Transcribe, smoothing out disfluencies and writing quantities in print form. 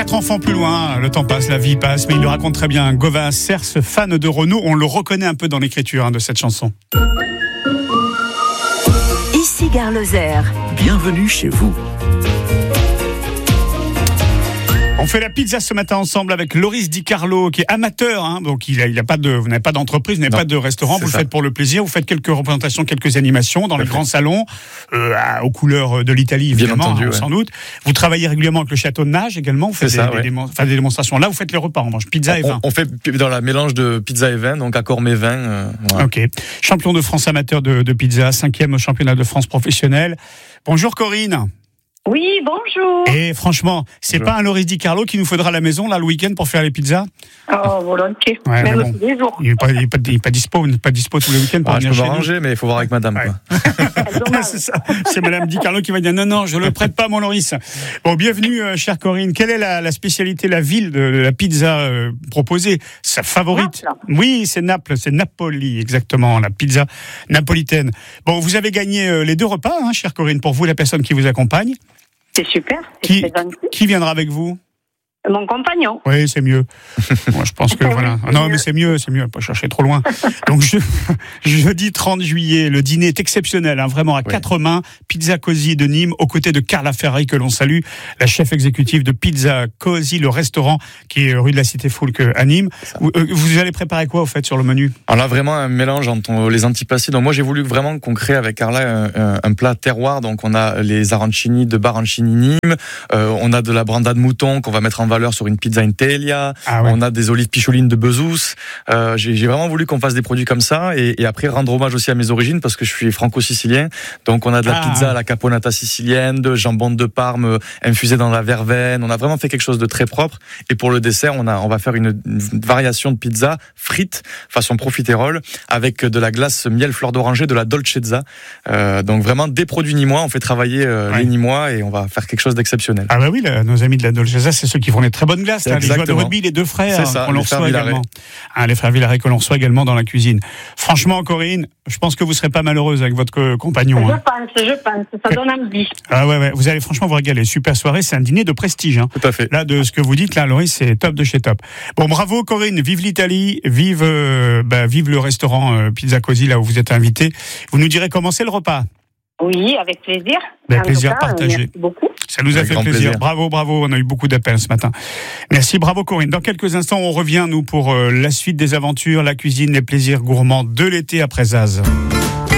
4 enfants plus loin, le temps passe, la vie passe, mais il le raconte très bien. Gauvin Cers, fan de Renaud, on le reconnaît un peu dans l'écriture de cette chanson. Ici Gare Lozère. Bienvenue chez vous. On fait la pizza ce matin ensemble avec Loris Di Carlo, qui est amateur. Donc vous n'avez pas d'entreprise, vous n'avez pas de restaurant. Vous le faites pour le plaisir. Vous faites quelques représentations, quelques animations dans les grands salons, aux couleurs de l'Italie, évidemment, bien entendu, sans doute. Vous travaillez régulièrement avec le château de Nage également. Vous faites des démonstrations. Là, vous faites les repas. On mange pizza et vin. On fait dans la mélange de pizza et vin, donc accord mets vin. Voilà. Ok. Champion de France amateur de pizza, 5e au championnat de France professionnel. Bonjour Corinne. Oui, bonjour. Et franchement, c'est pas un Loris Di Carlo qu'il nous faudra à la maison là le week-end pour faire les pizzas? Oh, volontiers. Ouais, même tous les jours. Il n'est pas dispo tous les week-ends pour venir chez nous. Je peux m'arranger, mais il faut voir avec madame. Ouais. C'est ça. C'est madame Di Carlo qui va dire non, je le prête pas mon Loris. Bon, bienvenue chère Corinne. Quelle est la spécialité, la ville de la pizza proposée? Sa favorite? Naples. Oui, c'est Naples, c'est Napoli exactement, la pizza napolitaine. Bon, vous avez gagné les 2 repas, chère Corinne, pour vous la personne qui vous accompagne. C'est super, c'est très gentil. Qui viendra avec vous? Mon compagnon. Oui, c'est mieux. Moi, je pense que voilà. Non, mais c'est mieux. Pas chercher trop loin. Donc, jeudi 30 juillet, le dîner est exceptionnel, vraiment à 4 mains. Pizza Così de Nîmes, aux côtés de Carla Ferrari, que l'on salue, la chef exécutive de Pizza Così, le restaurant qui est rue de la Cité-Foulque à Nîmes. Vous allez préparer quoi, au fait, sur le menu? Alors là, vraiment un mélange entre les antipasti. Donc, moi, j'ai voulu vraiment qu'on crée avec Carla un plat terroir. Donc, on a les arancini de Barancini Nîmes. On a de la branda de mouton qu'on va mettre en valeur sur une pizza Intelia. On a des olives picholines de Bezous. J'ai vraiment voulu qu'on fasse des produits comme ça et après rendre hommage aussi à mes origines parce que je suis franco-sicilien. Donc on a de la pizza à la caponata sicilienne, de jambon de Parme infusé dans la verveine. On a vraiment fait quelque chose de très propre. Et pour le dessert, on va faire une variation de pizza frite façon profiterole avec de la glace miel fleur d'oranger de la Dolcezza. Donc vraiment des produits nîmois. On fait travailler les nîmois et on va faire quelque chose d'exceptionnel. Ah bah oui, nos amis de la Dolcezza, c'est ceux qui font des très bonnes glaces, les joueurs de rugby, les 2 frères, qu'on l'on reçoit également. Les frères Villaret que l'on reçoit également dans la cuisine. Franchement, Corinne, je pense que vous serez pas malheureuse avec votre compagnon. Je pense, ça donne envie. Ah ouais, vous allez franchement vous régaler. Super soirée, c'est un dîner de prestige. Tout à fait. Là, de ce que vous dites, là, Loris, c'est top de chez top. Bon, bravo Corinne, vive l'Italie, vive le restaurant Pizza Così, là où vous êtes invité. Vous nous direz comment c'est le repas? Oui, avec plaisir. Plaisir partagé. Merci beaucoup. Ça nous a fait plaisir. Bravo. On a eu beaucoup d'appels ce matin. Merci, bravo Corinne. Dans quelques instants, on revient, nous, pour la suite des aventures, la cuisine, les plaisirs gourmands de l'été après Zaz.